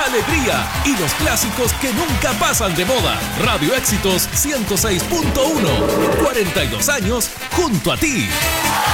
alegría y los clásicos que nunca pasan de moda. Radio Éxitos 106.1, 42 años junto a ti.